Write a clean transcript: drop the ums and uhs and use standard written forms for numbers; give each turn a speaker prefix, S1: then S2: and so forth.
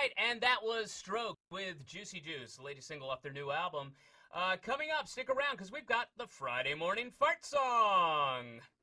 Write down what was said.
S1: right, and that was Stroke with Juicy Juice, the latest single off their new album. Coming up, stick around because we've got the Friday Morning Fart Song.